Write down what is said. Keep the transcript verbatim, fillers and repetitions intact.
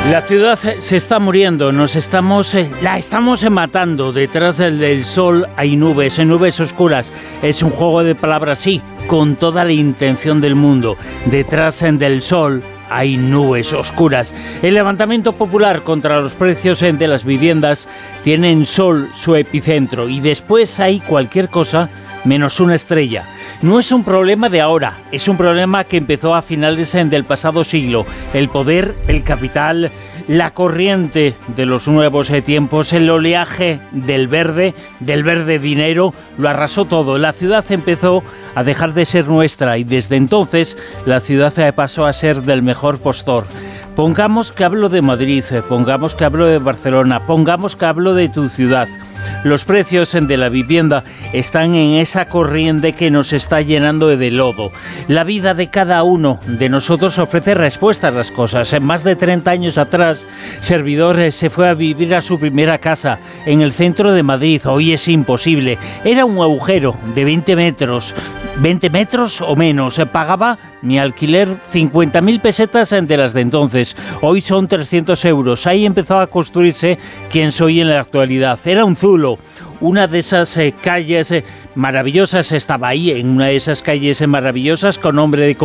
La ciudad se está muriendo, nos estamos, eh, la estamos matando. Detrás del, del sol hay nubes, nubes oscuras. Es un juego de palabras, sí, con toda la intención del mundo. Detrás del sol hay nubes oscuras. El levantamiento popular contra los precios de las viviendas tiene en Sol su epicentro y después hay cualquier cosa menos una estrella. No es un problema de ahora, es un problema que empezó a finales del pasado siglo. El poder, el capital, la corriente de los nuevos tiempos, el oleaje del verde, del verde dinero, lo arrasó todo. La ciudad empezó a dejar de ser nuestra y desde entonces la ciudad pasó a ser del mejor postor. Pongamos que hablo de Madrid, pongamos que hablo de Barcelona, pongamos que hablo de tu ciudad. Los precios de la vivienda están en esa corriente que nos está llenando de lodo. La vida de cada uno de nosotros ofrece respuestas a las cosas. Más de treinta años atrás, Servidor se fue a vivir a su primera casa en el centro de Madrid. Hoy es imposible. Era un agujero de veinte metros. veinte metros o menos. Pagaba mi alquiler cincuenta mil pesetas de las de entonces. Hoy son trescientos euros. Ahí empezó a construirse quien soy en la actualidad. Era un zulo. Una de esas eh, calles eh, maravillosas estaba ahí, en una de esas calles eh, maravillosas con nombre de